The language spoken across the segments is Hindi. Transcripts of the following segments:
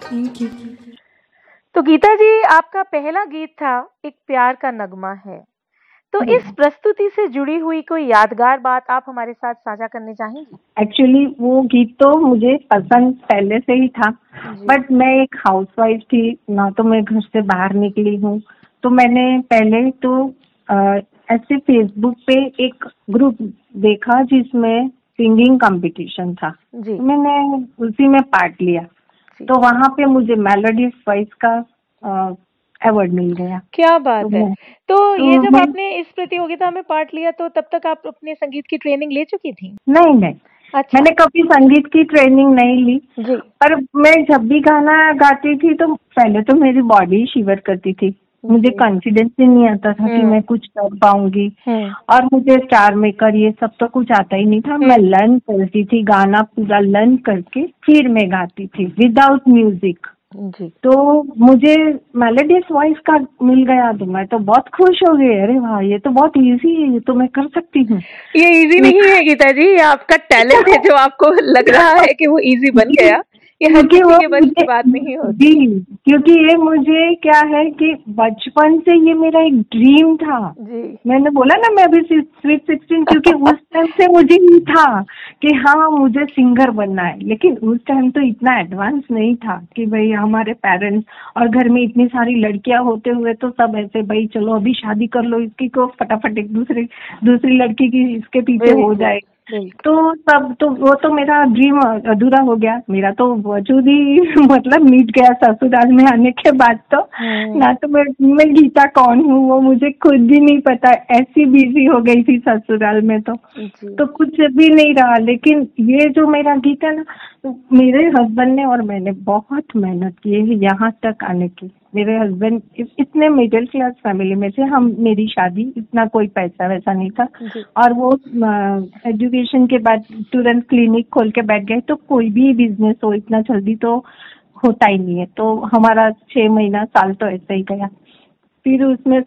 Thank you. तो गीता जी, आपका पहला गीत था एक प्यार का नगमा है। तो इस प्रस्तुति से जुड़ी हुई कोई यादगार बात आप हमारे साथ साझा करने चाहेंगी? एक्चुअली वो गीत तो मुझे पसंद पहले से ही था, जी। बट मैं एक हाउसवाइफ थी ना, तो मैं घर से बाहर निकली हूँ। तो मैंने पहले तो ऐसे फेसबुक पे एक ग्रुप देखा जिसमें सिंगिंग कंपटीशन था। जी। मैंने उसी में पार्ट लिया, जी। तो वहाँ पे मुझे मेलोडियस वॉइस का अवार्ड मिल गया। क्या बात है। तो ये जब मैं आपने इस प्रतियोगिता में पार्ट लिया तो तब तक आप अपने संगीत की ट्रेनिंग ले चुकी थी? नहीं, अच्छा। मैंने कभी संगीत की ट्रेनिंग नहीं ली। जी। पर मैं जब भी गाना गाती थी तो पहले तो मेरी बॉडी शिवर करती थी, मुझे कॉन्फिडेंस ही नहीं आता था कि मैं कुछ कर पाऊंगी। और मुझे स्टार मेकर ये सब तो कुछ आता ही नहीं था। मैं लर्न करती थी, गाना पूरा लर्न करके फिर मैं गाती थी विदाउट म्यूजिक। जी। तो मुझे मेलोडियस वॉइस का मिल गया तो मैं तो बहुत खुश हो गई। अरे वाह, ये तो बहुत इजी है, ये तो मैं कर सकती हूँ। ये इजी नहीं है गीता जी, ये आपका टैलेंट है जो आपको लग रहा है कि वो इजी बन गया। ये हर क्योंकि किसी वो के बस की बात नहीं होती। जी, क्योंकि ये मुझे क्या है कि बचपन से ये मेरा एक ड्रीम था। जी। मैंने बोला ना मैं अभी स्वीट 16, क्योंकि उस टाइम से मुझे ही था कि हाँ मुझे सिंगर बनना है। लेकिन उस टाइम तो इतना एडवांस नहीं था कि भाई हमारे पेरेंट्स और घर में इतनी सारी लड़कियां होते हुए तो सब ऐसे भाई चलो अभी शादी कर लो इसकी को, फटाफट एक दूसरी लड़की की इसके पीछे हो जाए। तो तब तो वो तो मेरा ड्रीम अधूरा हो गया। मेरा तो वजूद ही मतलब मिट गया ससुराल में आने के बाद। तो ना तो मैं गीता कौन हूँ वो मुझे खुद भी नहीं पता, ऐसी बिजी हो गई थी ससुराल में। तो कुछ भी नहीं रहा। लेकिन ये जो मेरा गीत है ना, मेरे हस्बैंड ने और मैंने बहुत मेहनत की है यहाँ तक आने की। मेरे हस्बैंड इतने मिडिल क्लास फैमिली में थे हम, मेरी शादी इतना कोई पैसा वैसा नहीं था। और वो एजुकेशन के बाद तुरंत क्लिनिक खोल के बैठ गए। तो कोई भी बिजनेस हो इतना जल्दी तो होता ही नहीं है। तो हमारा 6 महीना साल तो ऐसे ही गया। फिर उसमें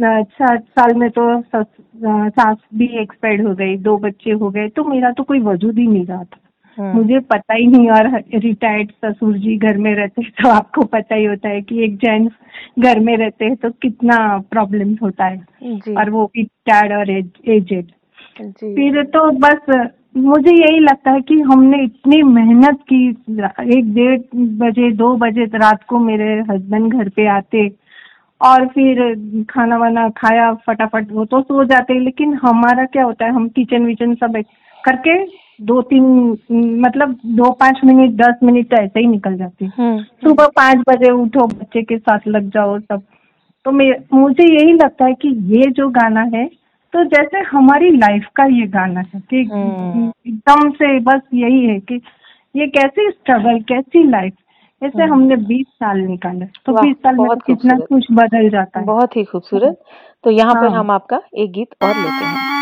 7 साल में तो सास भी एक्सपायर्ड हो गई, 2 बच्चे हो गए। तो मेरा तो कोई वजूद ही नहीं रहा था। मुझे पता ही नहीं। और रिटायर्ड ससुर जी घर में रहते तो आपको पता ही होता है कि एक जेंट्स घर में रहते हैं तो कितना प्रॉब्लम होता है। और वो भी रिटायर्ड और एजेड। फिर तो बस मुझे यही लगता है कि हमने इतनी मेहनत की। 1-1:30 बजे 2 बजे रात को मेरे हस्बैंड घर पे आते और फिर खाना वाना खाया फटाफट वो तो सो जाते। लेकिन हमारा क्या होता है, हम किचन विचन सब करके 2-3 मतलब 2-5 मिनट 10 मिनट तो ऐसे ही निकल जाते। सुबह 5 बजे उठो, बच्चे के साथ लग जाओ सब। तो मुझे यही लगता है कि ये जो गाना है तो जैसे हमारी लाइफ का ये गाना है कि एकदम से बस यही है कि ये कैसी स्ट्रगल, कैसी लाइफ, ऐसे हमने 20 साल निकाले। तो 20 साल में कितना कुछ बदल जाता है। बहुत ही खूबसूरत। तो यहाँ पर हम आपका एक गीत और लेते हैं।